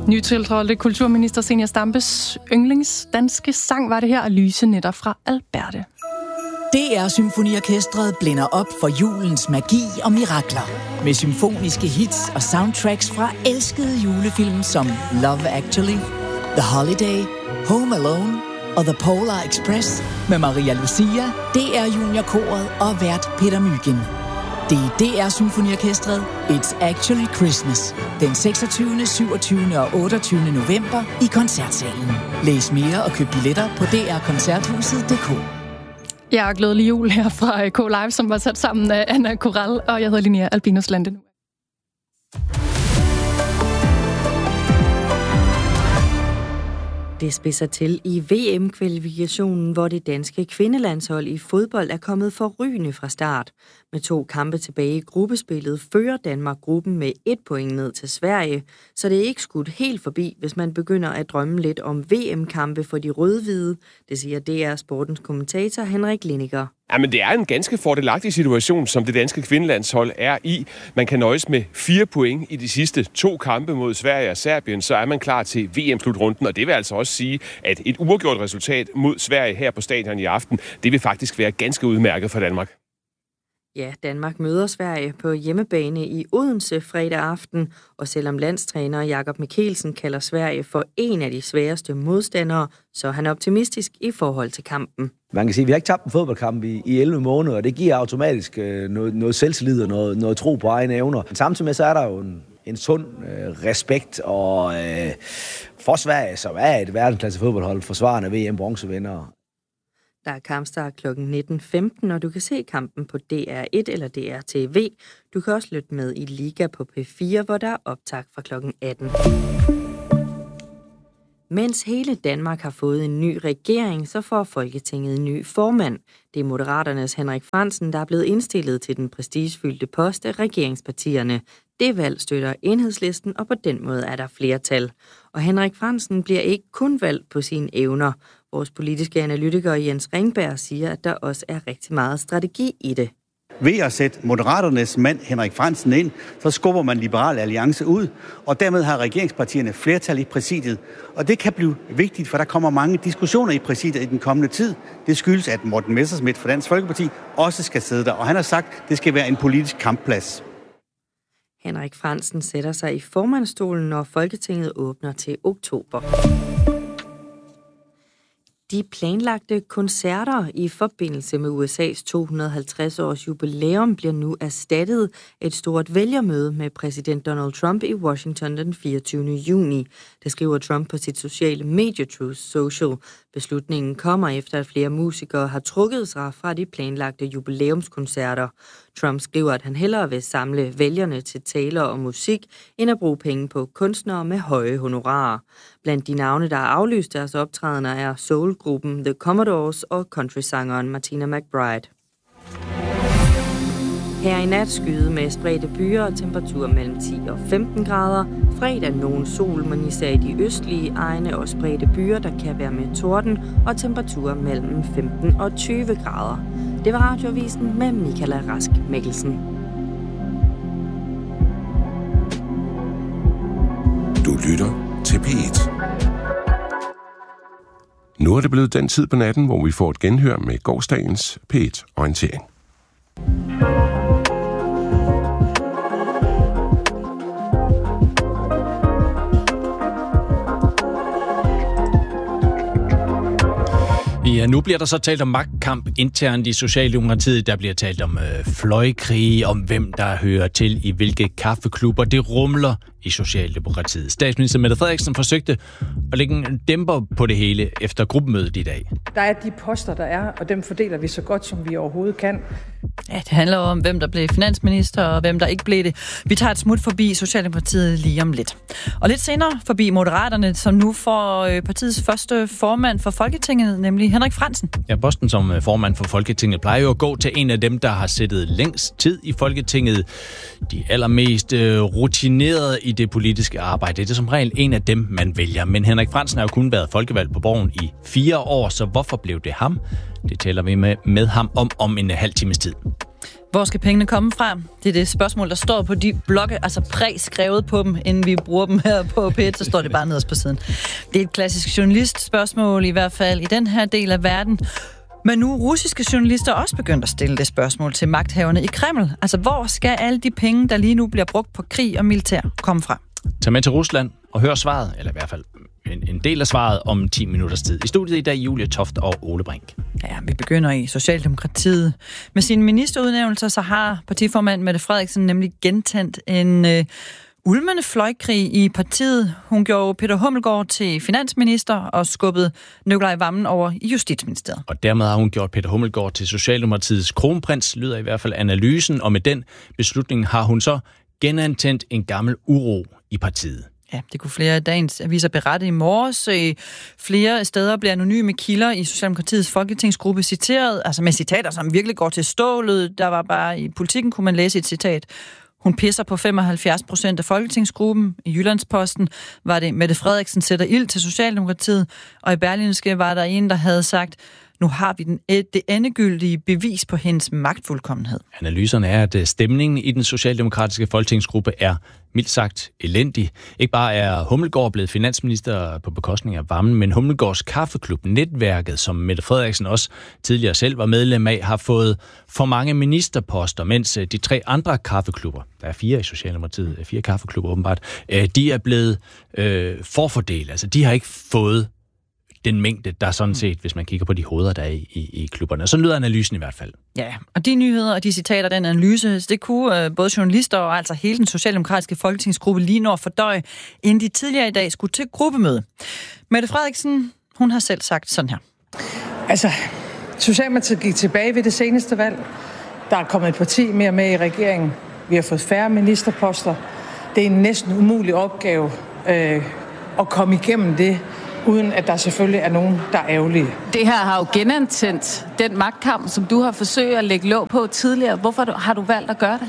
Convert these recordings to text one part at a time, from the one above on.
Nytiltrådte kulturminister Zenia Stampes yndlingsdanske sang var det her, Lyse nætter fra Alberte. DR Symfoniorkestret blænder op for julens magi og mirakler. Med symfoniske hits og soundtracks fra elskede julefilm som Love Actually, The Holiday, Home Alone og The Polar Express med Maria Lucia, DR Juniorkoret og vært Peter Mygind. Det er DR Symfoniorkestret It's Actually Christmas den 26., 27. og 28. november i Koncertsalen. Læs mere og køb billetter på drkoncerthuset.dk. Jeg er glædelig jul her fra K Live, som var sat sammen af Anna Corral, og jeg hedder Linnea Albinus Lande nu. Det spidser til i VM-kvalifikationen, hvor det danske kvindelandshold i fodbold er kommet forrygende fra start. Med 2 kampe tilbage i gruppespillet fører Danmark gruppen med 1 point ned til Sverige, så det er ikke skudt helt forbi, hvis man begynder at drømme lidt om VM-kampe for de rød-hvide. Det siger DR Sportens kommentator Henrik Linniger. Jamen, det er en ganske fordelagtig situation, som det danske kvindelandshold er i. Man kan nøjes med 4 point i de sidste 2 kampe mod Sverige og Serbien, så er man klar til VM-slutrunden, og det vil altså også sige, at et uafgjort resultat mod Sverige her på stadion i aften, det vil faktisk være ganske udmærket for Danmark. Ja, Danmark møder Sverige på hjemmebane i Odense fredag aften, og selvom landstræner Jakob Mikkelsen kalder Sverige for en af de sværeste modstandere, så er han optimistisk i forhold til kampen. Man kan sige, at vi har ikke tabt en fodboldkamp i 11 måneder, og det giver automatisk noget selvtillid og noget tro på egne evner. Samtidig med, så er der jo en sund respekt og for Sverige, som er et verdensklasse fodboldhold, forsvarende VM-bronzevinder. Der er kampstart kl. 19.15, og du kan se kampen på DR1 eller DR-TV. Du kan også lytte med i Liga på P4, hvor der er optag fra kl. 18. Mens hele Danmark har fået en ny regering, så får Folketinget en ny formand. Det er Moderaternes Henrik Frandsen, der er blevet indstillet til den prestigefyldte post af regeringspartierne. Det valg støtter Enhedslisten, og på den måde er der flertal. Og Henrik Frandsen bliver ikke kun valgt på sine evner. Vores politiske analytiker Jens Ringberg siger, at der også er rigtig meget strategi i det. Ved at sætte Moderaternes mand Henrik Frandsen ind, så skubber man Liberal Alliance ud, og dermed har regeringspartierne flertal i præsidiet. Og det kan blive vigtigt, for der kommer mange diskussioner i præsidiet i den kommende tid. Det skyldes, at Morten Messerschmidt fra Dansk Folkeparti også skal sidde der, og han har sagt, at det skal være en politisk kampplads. Henrik Frandsen sætter sig i formandsstolen, når Folketinget åbner til oktober. De planlagte koncerter i forbindelse med USA's 250-års jubilæum bliver nu erstattet af et stort vælgermøde med præsident Donald Trump i Washington den 24. juni. Det skriver Trump på sit sociale medie Truth Social. Beslutningen kommer efter, at flere musikere har trukket sig fra de planlagte jubilæumskoncerter. Trump skriver, at han hellere vil samle vælgerne til taler og musik, end at bruge penge på kunstnere med høje honorarer. Blandt de navne, der har aflyst deres optrædener, er soulgruppen The Commodores og countrysangeren Martina McBride. Her i nat skyde med spredte byer og temperatur mellem 10 og 15 grader. Fredag nogen sol, men især i de østlige egne og spredte byer, der kan være med torden og temperaturer mellem 15 og 20 grader. Det var Radioavisen med Michaela Rask Mikkelsen. Du lytter til P1. Nu er det blevet den tid på natten, hvor vi får et genhør med gårsdagens P1-orientering. Ja, nu bliver der så talt om magtkamp internt i Socialdemokratiet. Der bliver talt om fløjkrige, om hvem der hører til i hvilke kaffeklubber. Det rumler i Socialdemokratiet. Statsminister Mette Frederiksen forsøgte at lægge en dæmper på det hele efter gruppemødet i dag. Der er de poster, der er, og dem fordeler vi så godt, som vi overhovedet kan. Ja, det handler om, hvem der blev finansminister, og hvem der ikke blev det. Vi tager et smut forbi Socialdemokratiet lige om lidt. Og lidt senere forbi Moderaterne, som nu får partiets første formand for Folketinget, nemlig Henrik Frandsen. Ja, posten som formand for Folketinget plejer jo at gå til en af dem, der har siddet længst tid i Folketinget. De allermest rutinerede i det politiske arbejde. Det er som regel en af dem, man vælger. Men Henrik Frandsen har jo kun været folkevalgt på Borgen i 4 år, så hvorfor blev det ham? Det taler vi med ham om en halv times tid. Hvor skal pengene komme fra? Det er det spørgsmål, der står på de blokke, altså præskrevet på dem, inden vi bruger dem her på P1, så står det bare nederst på siden. Det er et klassisk journalistspørgsmål, i hvert fald i den her del af verden. Men nu er russiske journalister også begyndt at stille det spørgsmål til magthaverne i Kreml. Altså, hvor skal alle de penge, der lige nu bliver brugt på krig og militær, komme fra? Tag med til Rusland og hør svaret, eller i hvert fald en del af svaret om 10 minutters tid. I studiet i dag, Julie Toft og Ole Brink. Ja, vi begynder i Socialdemokratiet. Med sine ministerudnævnelser, så har partiformand Mette Frederiksen nemlig gentændt en ulmende fløjkrig i partiet. Hun gjorde Peter Hummelgaard til finansminister og skubbede Nikolaj Wammen over i Justitsministeriet. Og dermed har hun gjort Peter Hummelgaard til Socialdemokratiets kronprins, lyder i hvert fald analysen, og med den beslutning har hun så genantændt en gammel uro i partiet. Ja, det kunne flere af dagens aviser berette i morges. Flere steder bliver anonyme kilder i Socialdemokratiets folketingsgruppe citeret, altså med citater, som virkelig går til stålet. Der var bare i Politikken, kunne man læse et citat. Hun pisser på 75% af folketingsgruppen. I Jyllandsposten var det Mette Frederiksen sætter ild til Socialdemokratiet, og i Berlingske var der en, der havde sagt, nu har vi det endegyldige bevis på hendes magtfuldkommenhed. Analyserne er, at stemningen i den socialdemokratiske folketingsgruppe er mildt sagt elendig. Ikke bare er Hummelgaard blevet finansminister på bekostning af Wammen, men Hummelgaards kaffeklub, netværket, som Mette Frederiksen også tidligere selv var medlem af, har fået for mange ministerposter, mens de 3 andre kaffeklubber, der er 4 i Socialdemokratiet, 4 kaffeklubber åbenbart, de er blevet forfordelt. Altså, de har ikke fået den mængde, der sådan set, hvis man kigger på de hoveder, der er i klubberne. Og sådan lyder analysen i hvert fald. Ja, og de nyheder og de citater, den analyse, det kunne både journalister og altså hele den socialdemokratiske folketingsgruppe lige når fordøje, inden de tidligere i dag skulle til gruppemøde. Mette Frederiksen, hun har selv sagt sådan her. Altså, Socialdemokratiet gik tilbage ved det seneste valg. Der er kommet et parti mere med i regeringen. Vi har fået færre ministerposter. Det er en næsten umulig opgave at komme igennem det, uden at der selvfølgelig er nogen, der er ærgerlige. Det her har jo genantændt den magtkamp, som du har forsøgt at lægge låg på tidligere. Hvorfor har du valgt at gøre det?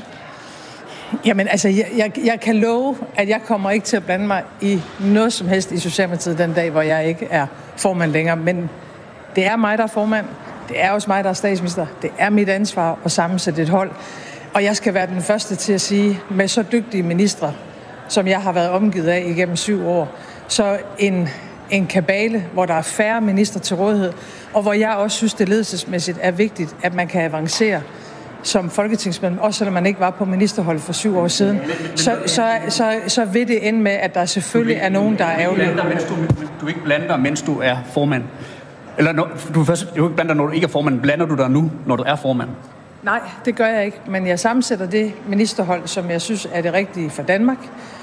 Jamen altså, jeg kan love, at jeg kommer ikke til at blande mig i noget som helst i Socialdemokratiet den dag, hvor jeg ikke er formand længere. Men det er mig, der er formand. Det er også mig, der er statsminister. Det er mit ansvar at sammensætte et hold. Og jeg skal være den første til at sige, med så dygtige ministre, som jeg har været omgivet af igennem 7 år, så en kabale, hvor der er færre minister til rådighed, og hvor jeg også synes, det ledelsesmæssigt er vigtigt, at man kan avancere som folketingsmedlem, også selvom man ikke var på ministerholdet for 7 år siden, så vil det ende med, at der selvfølgelig er nogen, der er ærgerlige. Du ikke blander, mens du er formand. Eller du ikke blander, når du ikke er formand. Blander du dig nu, når du er formand? Nej, det gør jeg ikke, men jeg sammensætter det ministerhold, som jeg synes er det rigtige for Danmark.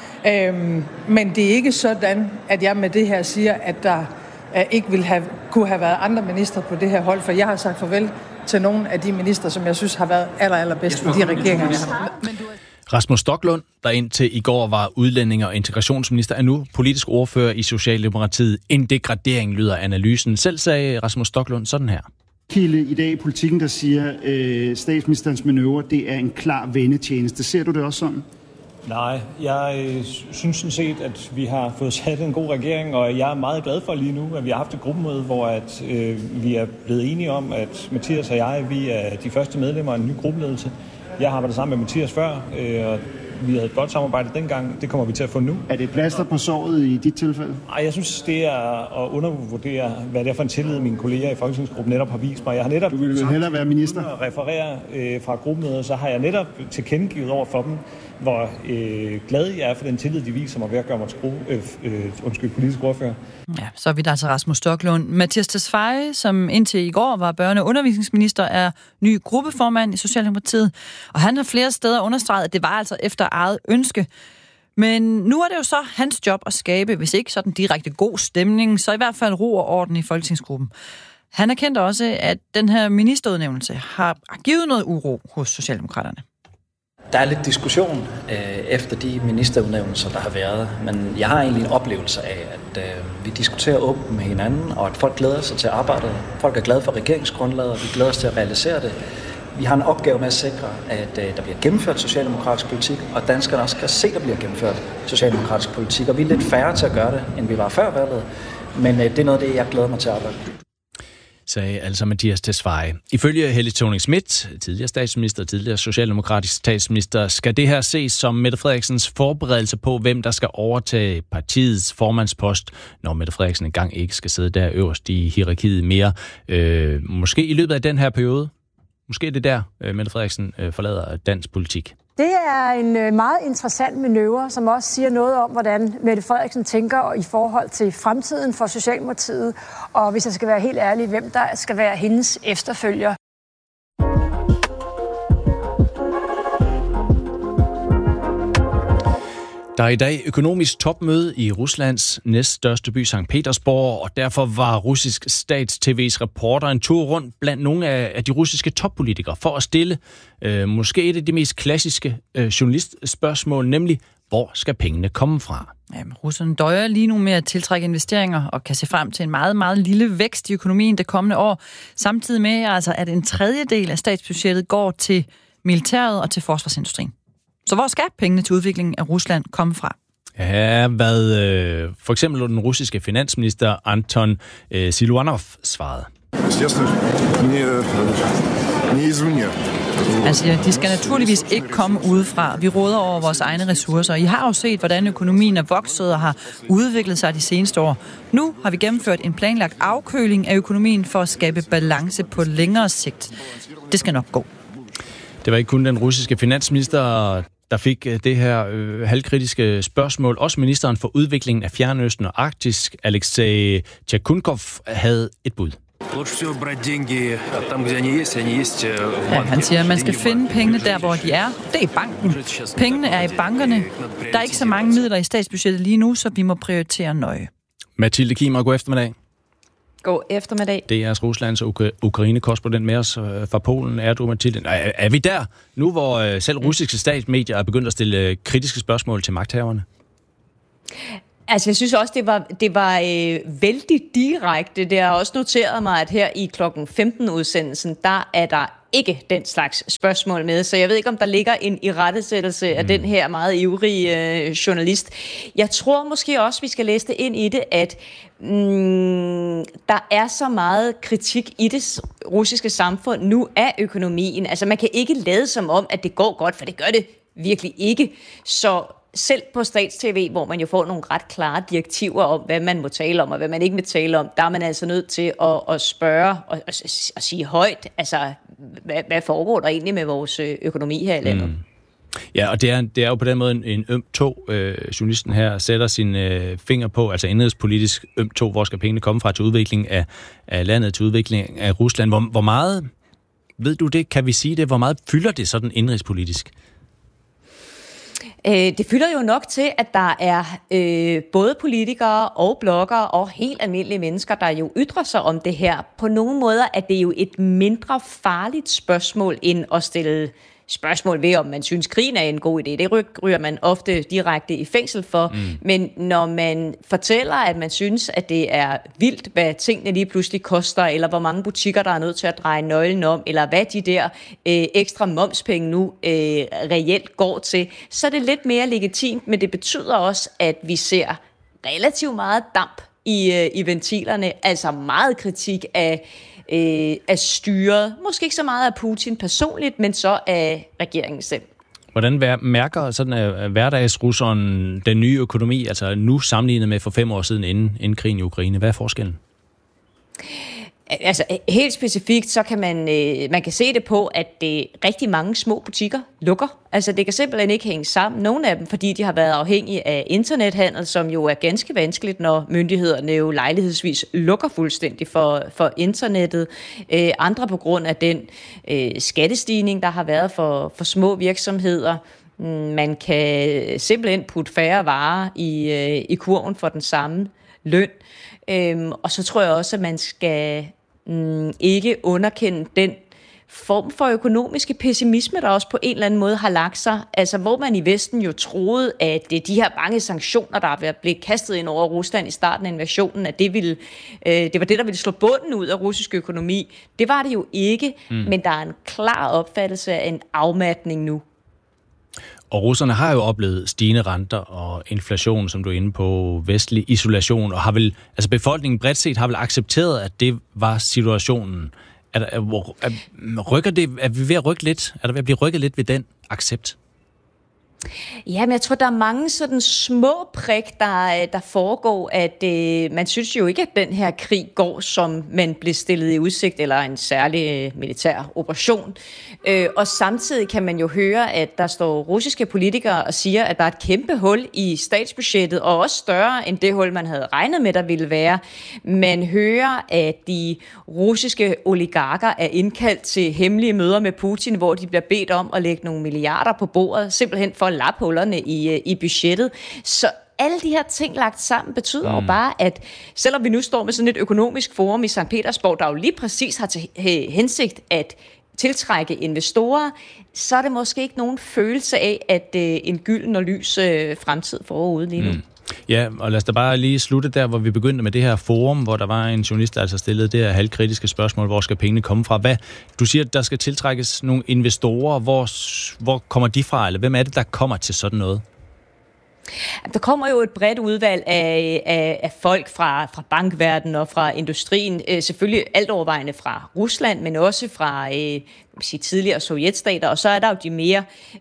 Men det er ikke sådan, at jeg med det her siger, at der ikke kunne have været andre ministre på det her hold, for jeg har sagt farvel til nogle af de ministre, som jeg synes har været allerbedst i de regeringer, jeg har. Rasmus Stoklund, der indtil i går var udlændinge- og integrationsminister, er nu politisk ordfører i Socialdemokratiet. En degradering lyder analysen. Selv sagde Rasmus Stoklund sådan her. Kilde i dag i Politikken, der siger, statsministerens manøvre, det er en klar vendetjeneste. Ser du det også sådan? Nej, jeg synes sådan set, at vi har fået sat en god regering, og jeg er meget glad for lige nu, at vi har haft et gruppemøde, hvor vi er blevet enige om, at Mathias og jeg, vi er de første medlemmer af en ny gruppeledelse. Jeg har arbejdet sammen med Mathias før, og vi havde et godt samarbejde dengang. Det kommer vi til at få nu. Er det plaster på såret i dit tilfælde? Nej, jeg synes, det er at undervurdere, hvad det er for en tillid, mine kolleger i Folketingsgruppen netop har vist mig. Jeg har netop, du ville hellere være minister? At referere fra gruppemøder, så har jeg netop tilkendegivet over for dem, hvor glad jeg er for den tillid, de viser mig ved at gøre mig til politisk ordfører. Ja, så er vi der til Rasmus Stoklund. Mathias Tesfaye, som indtil i går var børne- og undervisningsminister, er ny gruppeformand i Socialdemokratiet. Og han har flere steder understreget, at det var altså efter eget ønske. Men nu er det jo så hans job at skabe, hvis ikke sådan direkte god stemning, så i hvert fald ro og orden i folketingsgruppen. Han erkendte også, at den her ministerudnævnelse har givet noget uro hos Socialdemokraterne. Der er lidt diskussion efter de ministerudnævnelser, der har været, men jeg har egentlig en oplevelse af, at vi diskuterer åbent med hinanden, og at folk glæder sig til arbejdet. Folk er glade for regeringsgrundlaget, og vi glæder os til at realisere det. Vi har en opgave med at sikre, at der bliver gennemført socialdemokratisk politik, og danskerne også kan se, at der bliver gennemført socialdemokratisk politik. Og vi er lidt færre til at gøre det, end vi var før valget, men det er noget af det, jeg glæder mig til at arbejde. sagde altså Mattias Tesfaye. Ifølge Helle Thorning-Schmidt, tidligere statsminister, tidligere socialdemokratisk statsminister, skal det her ses som Mette Frederiksens forberedelse på, hvem der skal overtage partiets formandspost, når Mette Frederiksen engang ikke skal sidde der øverst i hierarkiet mere. Måske i løbet af den her periode. Måske er det der, Mette Frederiksen forlader dansk politik. Det er en meget interessant manøvre, som også siger noget om, hvordan Mette Frederiksen tænker i forhold til fremtiden for Socialdemokratiet, og hvis jeg skal være helt ærlig, hvem der skal være hendes efterfølger. Der er i dag økonomisk topmøde i Ruslands næststørste by, Sankt Petersborg, og derfor var russisk stats-TV's reporter en tur rundt blandt nogle af de russiske toppolitikere for at stille måske et af de mest klassiske journalistspørgsmål, nemlig hvor skal pengene komme fra? Jamen, russerne døjer lige nu med at tiltrække investeringer og kan se frem til en meget, meget lille vækst i økonomien det kommende år, samtidig med altså, at en tredjedel af statsbudgettet går til militæret og til forsvarsindustrien. Så hvor skal pengene til udviklingen af Rusland komme fra? Ja, hvad for eksempel den russiske finansminister Anton Siluanov svarede. Altså, de skal naturligvis ikke komme udefra. Vi råder over vores egne ressourcer. I har jo set, hvordan økonomien er vokset og har udviklet sig de seneste år. Nu har vi gennemført en planlagt afkøling af økonomien for at skabe balance på længere sigt. Det skal nok gå. Det var ikke kun den russiske finansminister, der fik det her halvkritiske spørgsmål. Også ministeren for udviklingen af Fjernøsten og Arktis, Alexei Tjakunkov, havde et bud. Ja, han siger, at man skal finde pengene der, hvor de er. Det er i banken. Pengene er i bankerne. Der er ikke så mange midler i statsbudgettet lige nu, så vi må prioritere nøje. Mathilde Kimmer, god eftermiddag. God eftermiddag. Det er Ruslands Ukraine-korrespondent med os fra Polen. Er du, Mathilde? Er vi der nu, hvor selv russiske statsmedier er begyndt at stille kritiske spørgsmål til magthaverne? Altså, jeg synes også, det var vældig direkte. Det har også noteret mig, at her i klokken 15-udsendelsen, der er der ikke den slags spørgsmål med. Så jeg ved ikke, om der ligger en irettesættelse af den her meget ivrige journalist. Jeg tror måske også, vi skal læse det ind i det, at der er så meget kritik i det russiske samfund nu af økonomien. Altså, man kan ikke lade som om, at det går godt, for det gør det virkelig ikke. Så selv på stats-TV, hvor man jo får nogle ret klare direktiver om, hvad man må tale om, og hvad man ikke må tale om, der er man altså nødt til at spørge og sige højt, altså, hvad foregår der egentlig med vores økonomi her i landet? Ja, og det er jo på den måde en øm tå, journalisten her sætter sin finger på, altså indrigspolitisk øm tå, hvor skal pengene komme fra til udvikling af landet, til udvikling af Rusland. Hvor meget, ved du det, kan vi sige det, hvor meget fylder det sådan indrigspolitisk? Det fylder jo nok til, at der er både politikere og bloggere og helt almindelige mennesker, der jo ytrer sig om det her. På nogle måder er det jo et mindre farligt spørgsmål, end at stille spørgsmål ved, om man synes, krigen er en god idé. Det ryger man ofte direkte i fængsel for. Men når man fortæller, at man synes, at det er vildt, hvad tingene lige pludselig koster, eller hvor mange butikker, der er nødt til at dreje nøglen om, eller hvad de der ekstra momspenge nu reelt går til, så er det lidt mere legitimt, men det betyder også, at vi ser relativt meget damp i ventilerne, altså meget kritik af styret. Måske ikke så meget af Putin personligt, men så af regeringen selv. Hvordan mærker sådan hverdagsrusseren den nye økonomi, altså nu sammenlignet med for 5 år siden inden krigen i Ukraine? Hvad er forskellen? Altså helt specifikt, så kan man kan se det på, at rigtig mange små butikker lukker. Altså det kan simpelthen ikke hænge sammen. Nogle af dem, fordi de har været afhængige af internethandel, som jo er ganske vanskeligt, når myndighederne jo lejlighedsvis lukker fuldstændig for internettet. Andre på grund af den skattestigning, der har været for små virksomheder. Man kan simpelthen putte færre varer i kurven for den samme løn. Og så tror jeg også, at man skal ikke underkende den form for økonomiske pessimisme, der også på en eller anden måde har lagt sig. Altså hvor man i Vesten jo troede, at de her mange sanktioner, der blev kastet ind over Rusland i starten af invasionen, at det var det, der ville slå bunden ud af russisk økonomi. Det var det jo ikke, men der er en klar opfattelse af en afmatning nu. Og russerne har jo oplevet stigende renter og inflation, som du er inde på, vestlig isolation, og har vel, altså befolkningen bredt set har vel accepteret, at det var situationen. Er vi ved at rykke lidt? Er der ved at blive rykket lidt ved den accept? Ja, men jeg tror, der er mange sådan små prik, der foregår, at man synes jo ikke, at den her krig går, som man blev stillet i udsigt, eller en særlig militær operation. Og samtidig kan man jo høre, at der står russiske politikere og siger, at der er et kæmpe hul i statsbudgettet, og også større end det hul, man havde regnet med, der ville være. Man hører, at de russiske oligarker er indkaldt til hemmelige møder med Putin, hvor de bliver bedt om at lægge nogle milliarder på bordet, simpelthen for at lappe hullerne i budgettet. Så alle de her ting lagt sammen betyder jo bare, at selvom vi nu står med sådan et økonomisk forum i St. Petersborg, der jo lige præcis har til hensigt at tiltrække investorer, så er det måske ikke nogen følelse af, at en gylden og lys fremtid forude lige nu. Ja, og lad os da bare lige slutte der, hvor vi begyndte med det her forum, hvor der var en journalist, der altså stillede det her halvkritiske spørgsmål, hvor skal pengene komme fra? Du siger, at der skal tiltrækkes nogle investorer. Hvor kommer de fra, eller hvem er det, der kommer til sådan noget? Der kommer jo et bredt udvalg af folk fra bankverdenen og fra industrien, selvfølgelig alt overvejende fra Rusland, men også fra tidligere sovjetstater, og så er der jo de mere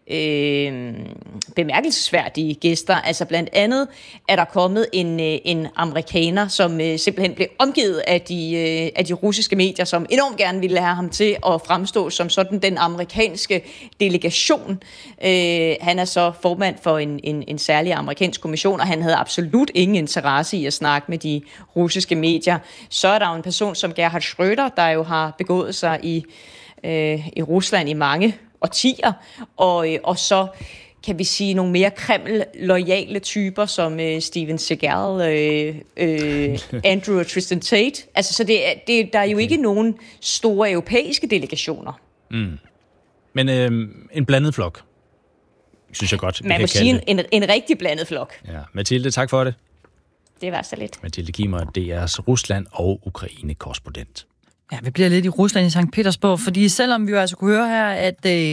bemærkelsesværdige gæster. Altså blandt andet er der kommet en amerikaner, som simpelthen blev omgivet af de russiske medier, som enormt gerne ville have ham til at fremstå som sådan den amerikanske delegation. Han er så formand for en særlig amerikansk kommission, og han havde absolut ingen interesse i at snakke med de russiske medier. Så er der jo en person som Gerhard Schröder, der jo har begået sig i Rusland i mange årtier, og så kan vi sige nogle mere Kreml-loyale typer som Steven Seagal, Andrew og Tristan Tate. Altså, så der er jo ikke nogen store europæiske delegationer. Men en blandet flok, synes jeg godt. Man må sige en rigtig blandet flok. Ja. Mathilde, tak for det. Det var så lidt. Mathilde Kimmer, DR's Rusland- og Ukraine-korrespondent. Ja, vi bliver lidt i Rusland i St. Petersborg, fordi selvom vi jo altså kunne høre her, at